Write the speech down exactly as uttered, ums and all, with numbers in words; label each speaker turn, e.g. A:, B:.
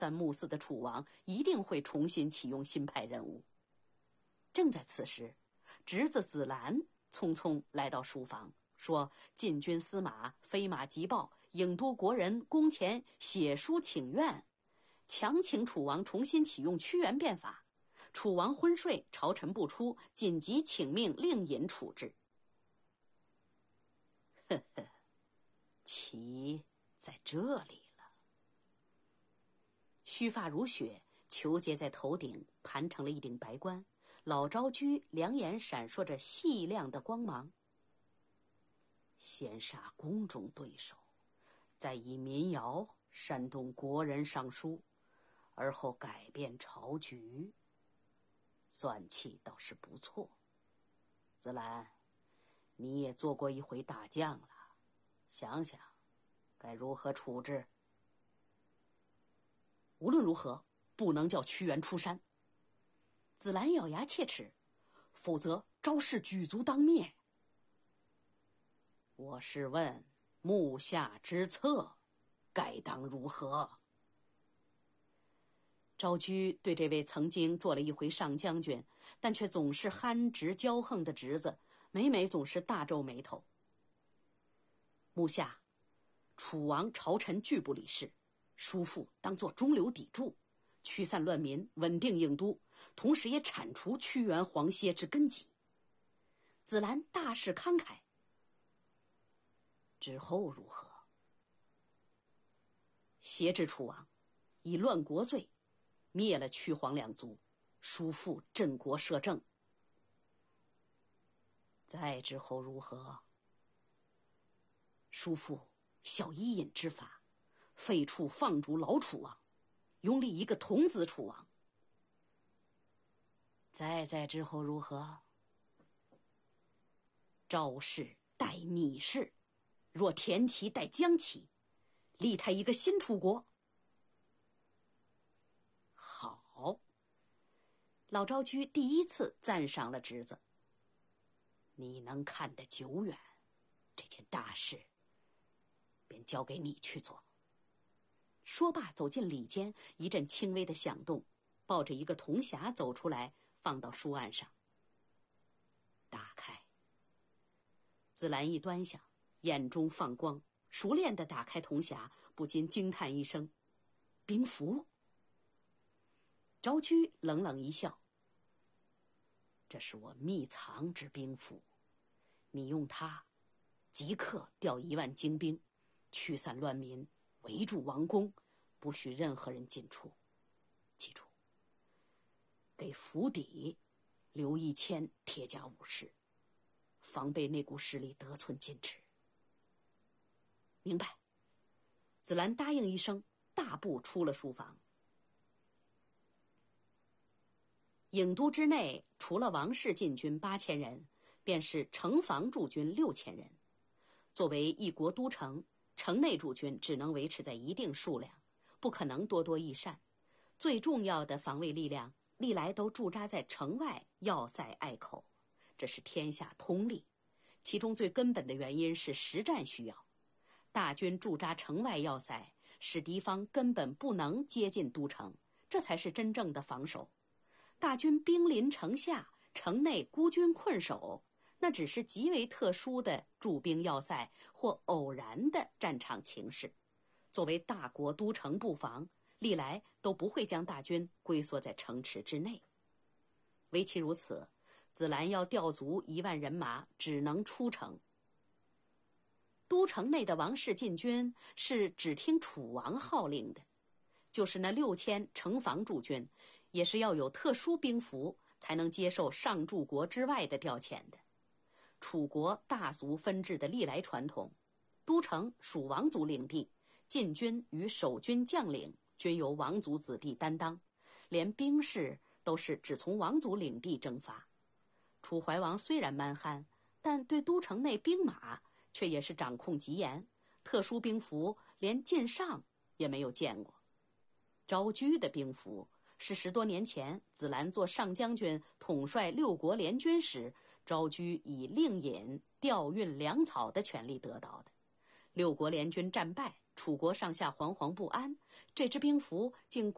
A: 但目似的楚王一定会重新启用新派任务。正在此时，侄子子兰匆匆来到书房，说晋军司马飞马急报，郢都国人宫前写书请愿，强请楚王重新启用屈原变法。楚王昏睡，朝臣不出，紧急请命令尹处置。呵呵，棋在这里了。须发如雪，虬结在头顶，盘成了一顶白冠。老昭居两眼闪烁着细亮的光芒。先杀宫中对手，再以民谣煽动国人上书，而后改变朝局，算气倒是不错。子兰，你也做过一回大将了，想想该如何处置？无论如何，不能叫屈原出山。子兰咬牙切齿，否则昭氏举族当灭。我是问目下之策，该当如何？昭居对这位曾经做了一回上将军，但却总是憨直骄横的侄子，每每总是大皱眉头。目下，楚王朝臣拒不理事，叔父当作中流砥柱，驱散乱民，稳定郢都，同时也铲除屈原黄歇之根基。子兰大是慷慨。之后如何？挟制楚王，以乱国罪灭了屈黄两族，叔父镇国摄政。再之后如何？叔父效伊尹之法，废黜放逐老楚王，拥立一个童子楚王。再再之后如何？昭氏代芈氏，若田齐代姜齐，立他一个新楚国。好，老昭居第一次赞赏了侄子。你能看得久远，这件大事便交给你去做。说罢走进里间，一阵轻微的响动，抱着一个铜匣走出来，放到书案上。打开。子兰一端详，眼中放光，熟练地打开铜匣，不禁惊叹一声：兵符。昭居冷冷一笑：这是我秘藏之兵符，你用它即刻调一万精兵，驱散乱民，围住王宫，不许任何人进出。记住，给府邸留一千铁甲武士，防备那股势力得寸进尺。明白。子兰答应一声，大步出了书房。郢都之内，除了王氏禁军八千人，便是城防驻军六千人。作为一国都城，城内驻军只能维持在一定数量，不可能多多益善。最重要的防卫力量历来都驻扎在城外要塞隘口，这是天下通例。其中最根本的原因是实战需要。大军驻扎城外要塞，使敌方根本不能接近都城，这才是真正的防守。大军兵临城下，城内孤军困守，那只是极为特殊的驻兵要塞或偶然的战场情势。作为大国都城布防，历来都不会将大军龟缩在城池之内。唯其如此，子兰要调足一万人马，只能出城。都城内的王氏禁军是只听楚王号令的，就是那六千城防驻军，也是要有特殊兵符才能接受上柱国之外的调遣的。楚国大族分治的历来传统，都城属王族领地，禁军与守军将领均由王族子弟担当，连兵士都是只从王族领地征发。楚怀王虽然蛮憨，但对都城内兵马却也是掌控极严，特殊兵符连晋上也没有见过。昭居的兵符是十多年前子兰做上将军统帅六国联军时，昭居以令尹调运粮草的权力得到的。六国联军战败，楚国上下惶惶不安，这支兵符竟